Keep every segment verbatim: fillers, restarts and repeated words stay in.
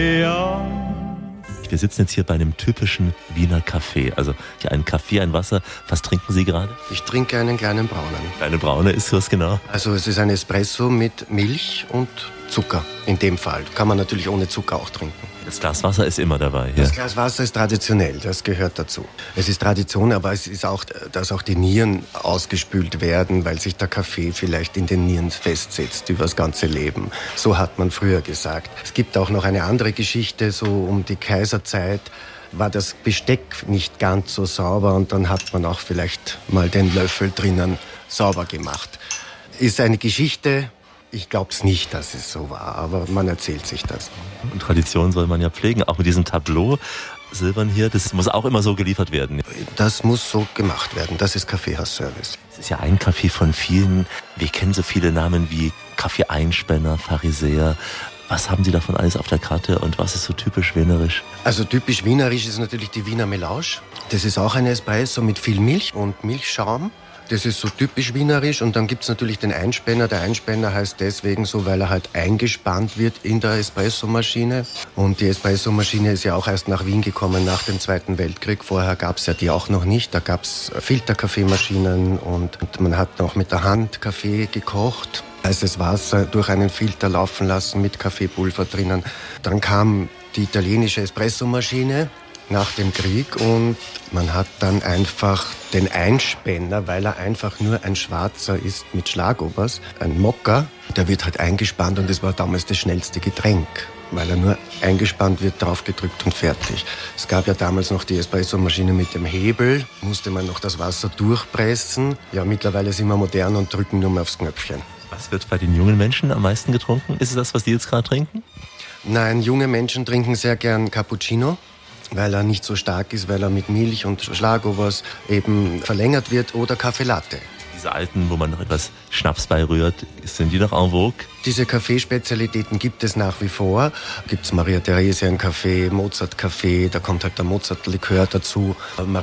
Wir sitzen jetzt hier bei einem typischen Wiener Café. Also hier ein Kaffee, ein Wasser. Was trinken Sie gerade? Ich trinke einen kleinen braunen. Eine braune ist was genau? Also es ist ein Espresso mit Milch und Zucker. In dem Fall kann man natürlich ohne Zucker auch trinken. Das Glas Wasser ist immer dabei. Ja. Das Glas Wasser ist traditionell, das gehört dazu. Es ist Tradition, aber es ist auch, dass auch die Nieren ausgespült werden, weil sich der Kaffee vielleicht in den Nieren festsetzt über das ganze Leben. So hat man früher gesagt. Es gibt auch noch eine andere Geschichte, so um die Kaiserzeit war das Besteck nicht ganz so sauber und dann hat man auch vielleicht mal den Löffel drinnen sauber gemacht. Ist eine Geschichte. Ich glaube es nicht, dass es so war, aber man erzählt sich das. Und Tradition soll man ja pflegen, auch mit diesem Tableau. Silbern hier, das muss auch immer so geliefert werden. Das muss so gemacht werden, das ist Kaffeehausservice. Es ist ja ein Kaffee von vielen. Wir kennen so viele Namen wie Kaffee-Einspänner, Pharisäer. Was haben Sie davon alles auf der Karte und was ist so typisch wienerisch? Also typisch wienerisch ist natürlich die Wiener Melange. Das ist auch ein Espresso mit viel Milch und Milchschaum. Das ist so typisch wienerisch und dann gibt es natürlich den Einspänner. Der Einspänner heißt deswegen so, weil er halt eingespannt wird in der Espressomaschine. Und die Espressomaschine ist ja auch erst nach Wien gekommen nach dem Zweiten Weltkrieg. Vorher gab es ja die auch noch nicht. Da gab es Filterkaffeemaschinen und man hat noch mit der Hand Kaffee gekocht. Heißes Wasser durch einen Filter laufen lassen mit Kaffeepulver drinnen. Dann kam die italienische Espressomaschine nach dem Krieg und man hat dann einfach den Einspänner, weil er einfach nur ein Schwarzer ist mit Schlagobers, ein Mokka, der wird halt eingespannt und das war damals das schnellste Getränk, weil er nur eingespannt wird, draufgedrückt und fertig. Es gab ja damals noch die Espressomaschine mit dem Hebel, musste man noch das Wasser durchpressen. Ja, mittlerweile sind wir modern und drücken nur mehr aufs Knöpfchen. Was wird bei den jungen Menschen am meisten getrunken? Ist es das, was die jetzt gerade trinken? Nein, junge Menschen trinken sehr gern Cappuccino, weil er nicht so stark ist, weil er mit Milch und Schlagobers eben verlängert wird, oder Kaffee Latte. Diese alten, wo man noch etwas Schnaps beirührt, sind die noch en vogue? Diese Kaffeespezialitäten gibt es nach wie vor. Gibt es Maria-Theresien-Kaffee, Mozart-Kaffee, da kommt halt der Mozart-Likör dazu.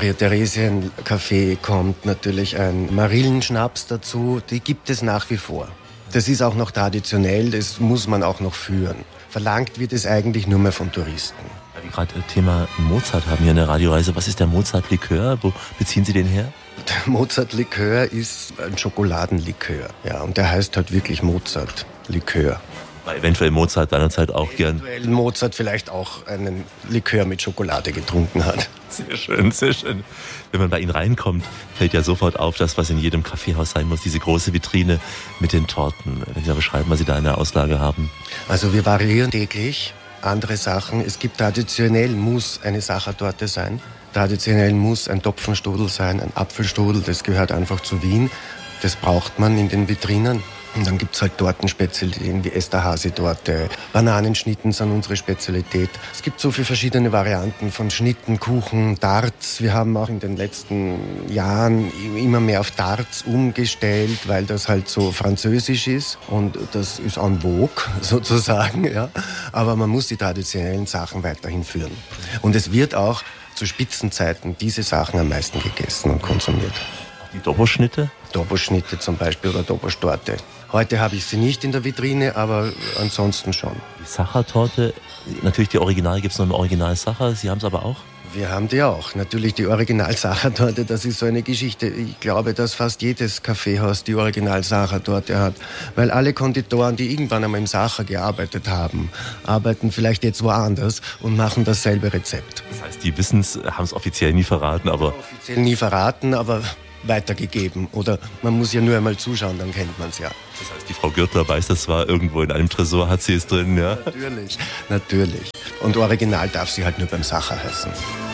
Maria-Theresien-Kaffee kommt natürlich ein Marillenschnaps dazu. Die gibt es nach wie vor. Das ist auch noch traditionell, das muss man auch noch führen. Verlangt wird es eigentlich nur mehr von Touristen. Weil wir gerade Thema Mozart haben hier in der Radioreise. Was ist der Mozart-Likör? Wo beziehen Sie den her? Der Mozart-Likör ist ein Schokoladenlikör. Ja, und der heißt halt wirklich Mozart-Likör. Weil eventuell Mozart seinerzeit auch gern... Eventuell Mozart vielleicht auch einen Likör mit Schokolade getrunken hat. Sehr schön, sehr schön. Wenn man bei Ihnen reinkommt, fällt ja sofort auf, das, was in jedem Kaffeehaus sein muss, diese große Vitrine mit den Torten. Wenn Sie mal beschreiben, was Sie da in der Auslage haben. Also wir variieren täglich andere Sachen. Es gibt traditionell, muss eine Sachertorte sein. Traditionell muss ein Topfenstrudel sein, ein Apfelstrudel. Das gehört einfach zu Wien. Das braucht man in den Vitrinen. Und dann gibt es halt Tortenspezialitäten wie Esterhazy-Torte. Bananenschnitten sind unsere Spezialität. Es gibt so viele verschiedene Varianten von Schnitten, Kuchen, Darts. Wir haben auch in den letzten Jahren immer mehr auf Darts umgestellt, weil das halt so französisch ist. Und das ist en vogue sozusagen. Ja. Aber man muss die traditionellen Sachen weiterhin führen. Und es wird auch zu Spitzenzeiten diese Sachen am meisten gegessen und konsumiert. Die Doboschnitte? Doboschnitte zum Beispiel oder Doboschtorte. Heute habe ich sie nicht in der Vitrine, aber ansonsten schon. Die Sachertorte, natürlich die Original gibt es noch im Original Sacher, Sie haben es aber auch? Wir haben die auch. Natürlich die Original-Sachertorte, das ist so eine Geschichte. Ich glaube, dass fast jedes Kaffeehaus die Original-Sachertorte hat. Weil alle Konditoren, die irgendwann einmal im Sacher gearbeitet haben, arbeiten vielleicht jetzt woanders und machen dasselbe Rezept. Das heißt, die wissen es, haben es offiziell nie verraten, aber... Offiziell nie verraten, aber weitergegeben. Oder man muss ja nur einmal zuschauen, dann kennt man es ja. Das heißt, die Frau Gürtler weiß, das war irgendwo in einem Tresor, hat sie es drin, ja? Natürlich, natürlich. Und original darf sie halt nur beim Sacher heißen.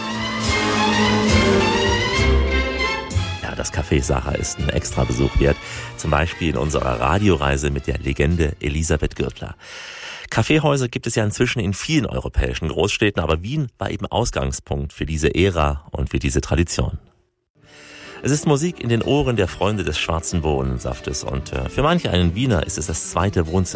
Ja, das Café Sacher ist ein extra Besuch wert. Zum Beispiel in unserer Radioreise mit der Legende Elisabeth Gürtler. Kaffeehäuser gibt es ja inzwischen in vielen europäischen Großstädten, aber Wien war eben Ausgangspunkt für diese Ära und für diese Tradition. Es ist Musik in den Ohren der Freunde des schwarzen Bohnensaftes und für manch einen Wiener ist es das zweite Wohnzimmer.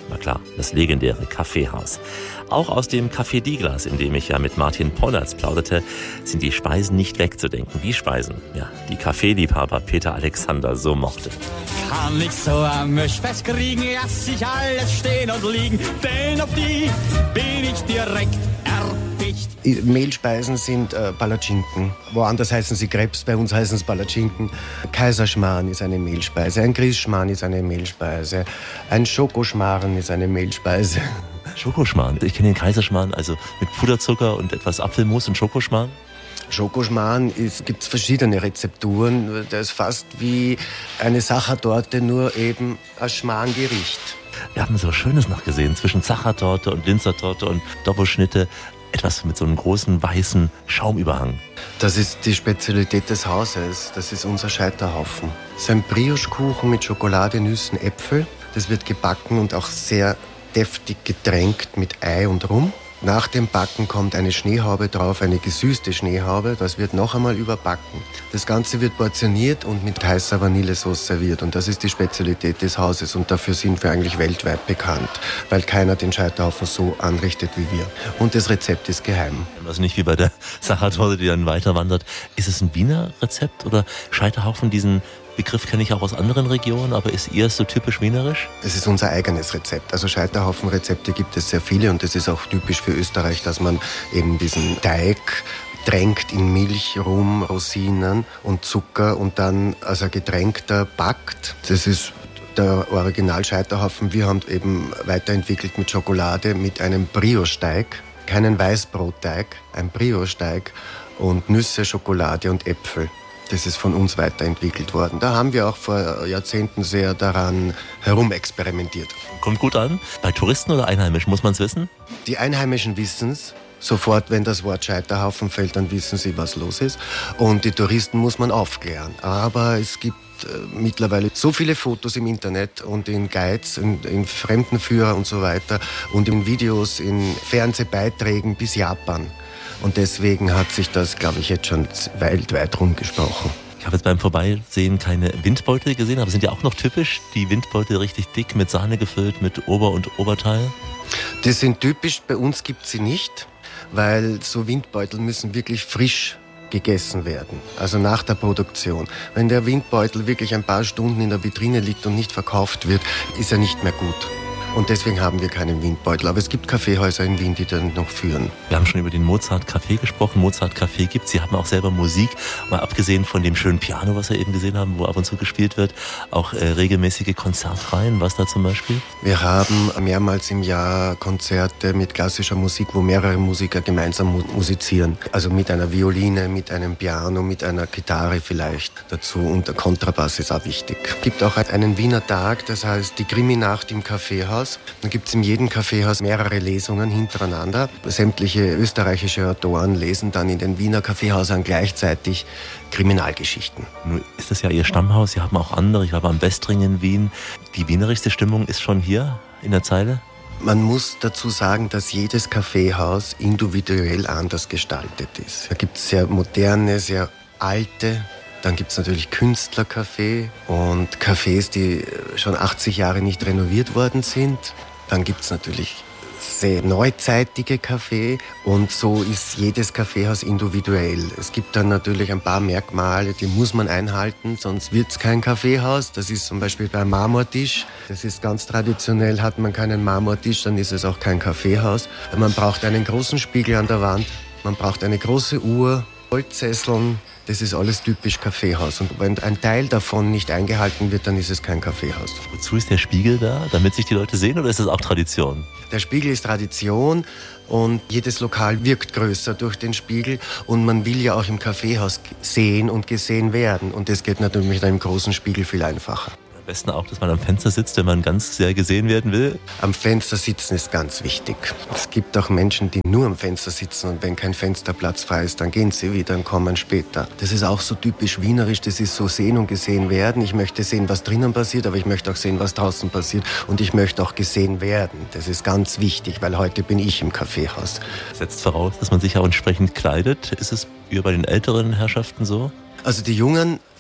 Na klar, das legendäre Kaffeehaus. Auch aus dem Café Diglas, in dem ich ja mit Martin Pollertz plauderte, sind die Speisen nicht wegzudenken. Die Speisen, ja, die Kaffeeliebhaber Peter Alexander so mochte. Kann ich so ein Mischfest kriegen, lass ich alles stehen und liegen, denn auf die bin ich direkt erpicht. Mehlspeisen sind äh, Palatschinken. Woanders heißen sie Krebs, bei uns heißen es Palatschinken. Kaiserschmarrn ist eine Mehlspeise, ein Grießschmarrn ist eine Mehlspeise, ein Schokoschmarrn ist eine Mehlspeise. Schokoschmarrn. Ich kenne den Kaiserschmarrn, also mit Puderzucker und etwas Apfelmus und Schokoschmarrn. Schokoschmarrn gibt es verschiedene Rezepturen. Das ist fast wie eine Sachertorte, nur eben ein Schmarrngericht. Wir haben so Schönes noch gesehen zwischen Sachertorte und Linzertorte und Doppelschnitte. Etwas mit so einem großen weißen Schaumüberhang. Das ist die Spezialität des Hauses. Das ist unser Scheiterhaufen. Das ist ein Brioche-Kuchen mit Schokolade, Nüssen, Äpfel. Das wird gebacken und auch sehr deftig getränkt mit Ei und Rum. Nach dem Backen kommt eine Schneehaube drauf, eine gesüßte Schneehaube. Das wird noch einmal überbacken. Das Ganze wird portioniert und mit heißer Vanillesauce serviert. Und das ist die Spezialität des Hauses. Und dafür sind wir eigentlich weltweit bekannt, weil keiner den Scheiterhaufen so anrichtet wie wir. Und das Rezept ist geheim. Also nicht wie bei der Sachertorte, die dann weiter wandert. Ist es ein Wiener Rezept oder Scheiterhaufen? Diesen Begriff kenne ich auch aus anderen Regionen, aber ist ihr so typisch wienerisch? Es ist unser eigenes Rezept. Also Scheiterhaufen-Rezepte gibt es sehr viele und es ist auch typisch für Österreich, dass man eben diesen Teig tränkt in Milch, Rum, Rosinen und Zucker und dann als ein Getränkter backt. Das ist der Original-Scheiterhaufen. Wir haben eben weiterentwickelt mit Schokolade, mit einem Brioche-Teig. Keinen Weißbrotteig, ein Brioche-Teig und Nüsse, Schokolade und Äpfel. Das ist von uns weiterentwickelt worden. Da haben wir auch vor Jahrzehnten sehr daran herumexperimentiert. Kommt gut an. Bei Touristen oder Einheimischen, muss man es wissen? Die Einheimischen wissen es. Sofort, wenn das Wort Scheiterhaufen fällt, dann wissen sie, was los ist. Und die Touristen muss man aufklären. Aber es gibt äh, mittlerweile so viele Fotos im Internet und in Guides, in, in Fremdenführer und so weiter und in Videos, in Fernsehbeiträgen bis Japan. Und deswegen hat sich das, glaube ich, jetzt schon weltweit rumgesprochen. Ich habe jetzt beim Vorbeisehen keine Windbeutel gesehen, aber sind ja auch noch typisch, die Windbeutel richtig dick mit Sahne gefüllt, mit Ober- und Oberteil? Das sind typisch, bei uns gibt es sie nicht, weil so Windbeutel müssen wirklich frisch gegessen werden, also nach der Produktion. Wenn der Windbeutel wirklich ein paar Stunden in der Vitrine liegt und nicht verkauft wird, ist er nicht mehr gut. Und deswegen haben wir keinen Windbeutel. Aber es gibt Kaffeehäuser in Wien, die dann noch führen. Wir haben schon über den Mozart-Café gesprochen. Mozart-Café gibt. Sie haben auch selber Musik. Mal abgesehen von dem schönen Piano, was wir eben gesehen haben, wo ab und zu gespielt wird, auch äh, regelmäßige Konzertreihen. Was da zum Beispiel? Wir haben mehrmals im Jahr Konzerte mit klassischer Musik, wo mehrere Musiker gemeinsam mu- musizieren. Also mit einer Violine, mit einem Piano, mit einer Gitarre vielleicht dazu. Und der Kontrabass ist auch wichtig. Es gibt auch einen Wiener Tag, das heißt die Krimi-Nacht im Kaffeehaus. Dann gibt es in jedem Kaffeehaus mehrere Lesungen hintereinander. Sämtliche österreichische Autoren lesen dann in den Wiener Kaffeehäusern gleichzeitig Kriminalgeschichten. Nun ist das ja Ihr Stammhaus, Sie haben auch andere. Ich glaube am Westring in Wien. Die wienerischste Stimmung ist schon hier in der Zeile? Man muss dazu sagen, dass jedes Kaffeehaus individuell anders gestaltet ist. Da gibt es sehr moderne, sehr alte. Dann gibt es natürlich Künstlercafé und Cafés, die schon achtzig Jahre nicht renoviert worden sind. Dann gibt es natürlich sehr neuzeitige Cafés und so ist jedes Kaffeehaus individuell. Es gibt dann natürlich ein paar Merkmale, die muss man einhalten, sonst wird es kein Kaffeehaus. Das ist zum Beispiel beim Marmortisch. Das ist ganz traditionell, hat man keinen Marmortisch, dann ist es auch kein Kaffeehaus. Man braucht einen großen Spiegel an der Wand, man braucht eine große Uhr, Holzsesseln. Das ist alles typisch Kaffeehaus. Und wenn ein Teil davon nicht eingehalten wird, dann ist es kein Kaffeehaus. Wozu ist der Spiegel da? Damit sich die Leute sehen oder ist das auch Tradition? Der Spiegel ist Tradition und jedes Lokal wirkt größer durch den Spiegel. Und man will ja auch im Kaffeehaus sehen und gesehen werden. Und das geht natürlich mit einem großen Spiegel viel einfacher. Am besten auch, dass man am Fenster sitzt, wenn man ganz sehr gesehen werden will. Am Fenster sitzen ist ganz wichtig. Es gibt auch Menschen, die nur am Fenster sitzen und wenn kein Fensterplatz frei ist, dann gehen sie wieder und kommen später. Das ist auch so typisch wienerisch, das ist so sehen und gesehen werden. Ich möchte sehen, was drinnen passiert, aber ich möchte auch sehen, was draußen passiert und ich möchte auch gesehen werden. Das ist ganz wichtig, weil heute bin ich im Kaffeehaus. Setzt voraus, dass man sich auch entsprechend kleidet. Ist es wie bei den älteren Herrschaften so? Also die Jungen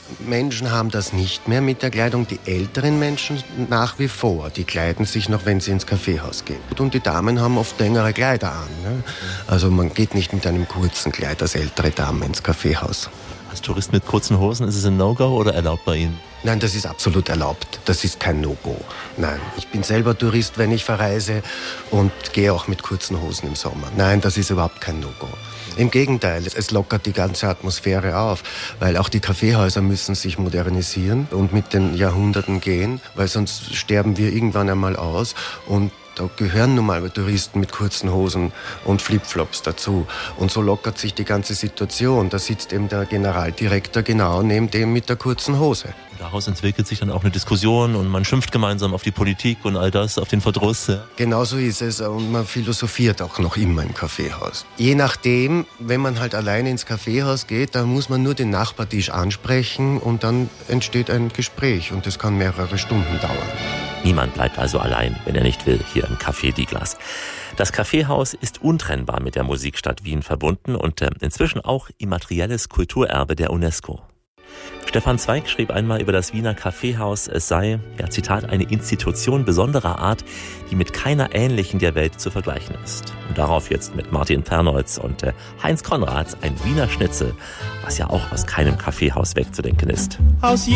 Menschen haben das nicht mehr mit der Kleidung. Die älteren Menschen nach wie vor. Die kleiden sich noch, wenn sie ins Kaffeehaus gehen. Und die Damen haben oft längere Kleider an. Ne? Also man geht nicht mit einem kurzen Kleid als ältere Dame ins Kaffeehaus. Als Tourist mit kurzen Hosen, ist es ein No-Go oder erlaubt bei Ihnen? Nein, das ist absolut erlaubt. Das ist kein No-Go. Nein, ich bin selber Tourist, wenn ich verreise und gehe auch mit kurzen Hosen im Sommer. Nein, das ist überhaupt kein No-Go. Im Gegenteil, es lockert die ganze Atmosphäre auf, weil auch die Kaffeehäuser müssen sich modernisieren und mit den Jahrhunderten gehen, weil sonst sterben wir irgendwann einmal aus und da gehören nun mal Touristen mit kurzen Hosen und Flipflops dazu. Und so lockert sich die ganze Situation. Da sitzt eben der Generaldirektor genau neben dem mit der kurzen Hose. Daraus entwickelt sich dann auch eine Diskussion und man schimpft gemeinsam auf die Politik und all das, auf den Verdruss. Ja. Genau so ist es und man philosophiert auch noch immer im Kaffeehaus. Je nachdem, wenn man halt alleine ins Kaffeehaus geht, dann muss man nur den Nachbartisch ansprechen und dann entsteht ein Gespräch und das kann mehrere Stunden dauern. Niemand bleibt also allein, wenn er nicht will, hier im Café Douglas. Das Kaffeehaus ist untrennbar mit der Musikstadt Wien verbunden und äh, inzwischen auch immaterielles Kulturerbe der UNESCO. Stefan Zweig schrieb einmal über das Wiener Kaffeehaus, es sei, ja Zitat, eine Institution besonderer Art, die mit keiner ähnlichen der Welt zu vergleichen ist. Und darauf jetzt mit Martin Pernolz und äh, Heinz Konrads ein Wiener Schnitzel, was ja auch aus keinem Kaffeehaus wegzudenken ist. Aus